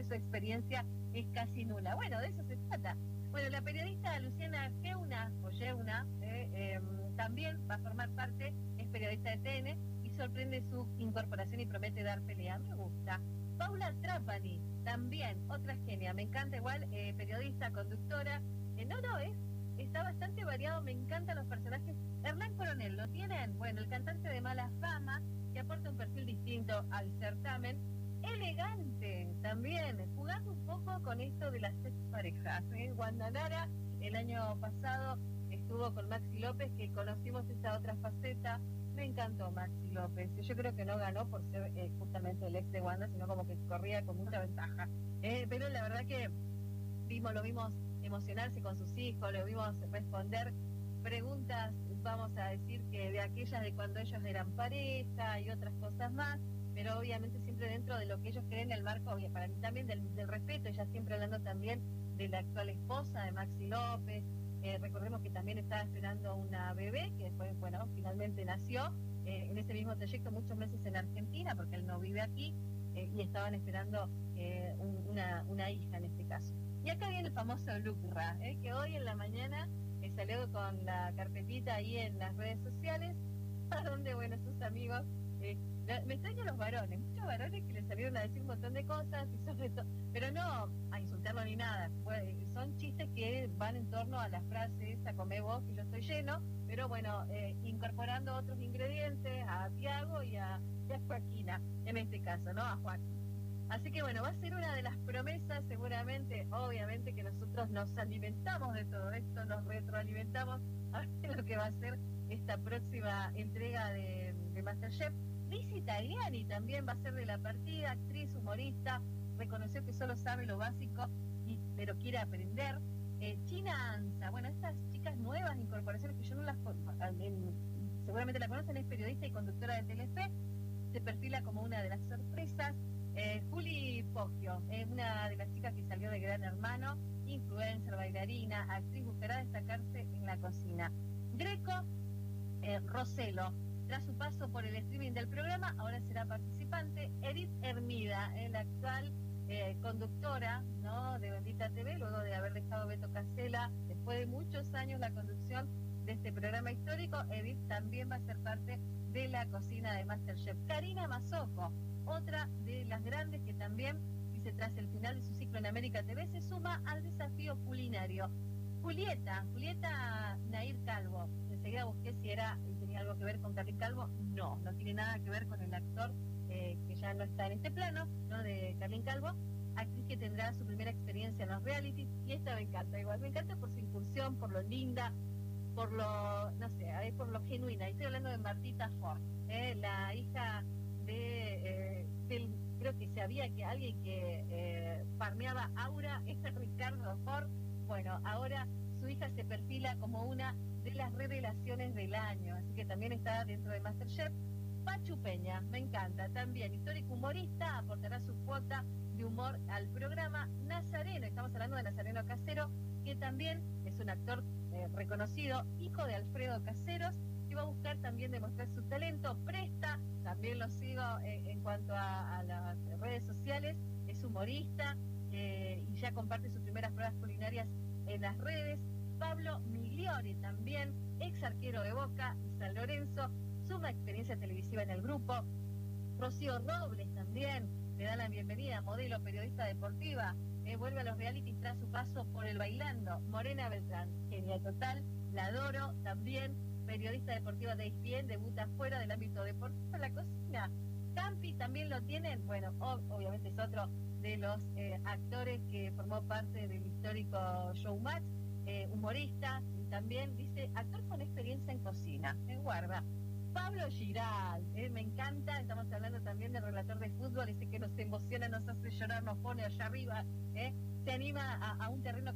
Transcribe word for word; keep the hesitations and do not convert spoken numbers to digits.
su experiencia es casi nula. Bueno, de eso se trata. Bueno, la periodista Luciana Geuna, o Geuna, eh, eh, también va a formar parte, es periodista de T N y sorprende su incorporación y promete dar pelea. Me gusta. Paula Trapani, también, otra genia, me encanta igual, eh, periodista, conductora. Eh, no, no, es, está bastante variado, me encantan los personajes. Hernán Coronel, ¿lo tienen? Bueno, el cantante de mala fama, que aporta un perfil distinto al certamen. Elegante, también, jugando un poco con esto de las sex parejas. ¿eh? Wanda Nara, el año pasado estuvo con Maxi López, que conocimos esta otra faceta. Me encantó Maxi López. Yo creo que no ganó por ser eh, justamente el ex de Wanda, sino como que corría con mucha ventaja. Eh, pero la verdad que vimos, lo vimos emocionarse con sus hijos, lo vimos responder preguntas, vamos a decir que de aquellas de cuando ellos eran pareja y otras cosas más, pero obviamente siempre dentro de lo que ellos creen en el marco, obvio, para mí también del, del respeto, ella siempre hablando también de la actual esposa de Maxi López. Eh, recordemos que también estaba esperando una bebé, que después, bueno, finalmente nació, eh, en ese mismo trayecto muchos meses en Argentina, porque él no vive aquí, eh, y estaban esperando eh, un, una, una hija en este caso. Y acá viene el famoso Lucra, eh, que hoy en la mañana eh, salió con la carpetita ahí en las redes sociales, a donde, bueno, sus amigos... Eh, me extrañan los varones, muchos varones que le salieron a decir un montón de cosas, y sobre todo, pero no a insultarlo ni nada. Bueno, son chistes que van en torno a la frase esa, comé vos que yo estoy lleno, pero bueno, eh, incorporando otros ingredientes a Tiago y a, y a Joaquina, en este caso, ¿no? A Juan. Así que bueno, va a ser una de las promesas, seguramente, obviamente que nosotros nos alimentamos de todo esto, nos retroalimentamos a ver lo que va a ser esta próxima entrega de, de MasterChef. Lizzy Tagliani también va a ser de la partida, actriz, humorista, reconoció que solo sabe lo básico, y, pero quiere aprender. Eh, China Anza, bueno, estas chicas nuevas incorporaciones que yo no las en, seguramente la conocen, es periodista y conductora de Telefe, se perfila como una de las sorpresas. Eh, Juli Poggio, eh, una de las chicas que salió de Gran Hermano, influencer, bailarina, actriz, buscará destacarse en la cocina. Greco eh, Roselo, tras su paso por el streaming del programa, ahora será participante. Edith Hermida, eh, la actual eh, conductora, ¿no?, de Bendita T V, luego de haber dejado Beto Casella, después de muchos años la conducción de este programa histórico. Edith también va a ser parte de la cocina de MasterChef. Karina Mazzocco, otra de las grandes que también, dice, tras el final de su ciclo en América T V, se suma al desafío culinario. Julieta, Julieta Nair Calvo, enseguida busqué si era tenía algo que ver con Carlín Calvo. No, no tiene nada que ver con el actor eh, que ya no está en este plano, ¿no?, de Carlín Calvo, actriz que tendrá su primera experiencia en los realities, y esta me encanta, igual, me encanta por su incursión, por lo linda, por lo, no sé, por lo genuina. Y estoy hablando de Martita Ford, eh, la hija de, eh, del, creo que sabía que alguien que eh, farmeaba Aura, es Ricardo Ford. Bueno, ahora su hija se perfila como una de las revelaciones del año, así que también está dentro de MasterChef. Pachu Peña, me encanta, también histórico humorista, aportará su cuota de humor al programa. Nazareno, estamos hablando de Nazareno Casero, que también es un actor eh, reconocido, hijo de Alfredo Caseros, que va a buscar también demostrar su talento. Presta, también lo sigo eh, en cuanto a, a las redes sociales, es humorista, eh, y ya comparte sus primeras pruebas culinarias en las redes. Pablo Migliori, también ex arquero de Boca y San Lorenzo, suma experiencia televisiva en el grupo. Rocío Robles también le da la bienvenida, modelo, periodista deportiva, eh, vuelve a los realities tras su paso por el Bailando. Morena Beltrán, genia total, la adoro, también periodista deportiva de E S P N, debuta fuera del ámbito deportivo en la cocina. Campi también lo tienen, bueno, ob obviamente es otro de los eh, actores que formó parte del histórico Showmatch, eh, humorista, y también dice actor con experiencia en cocina, en guarda. Pablo Giral, eh, me encanta, estamos hablando también del relator de fútbol, ese que nos emociona, nos hace llorar, nos pone allá arriba, eh, se anima a, a un terreno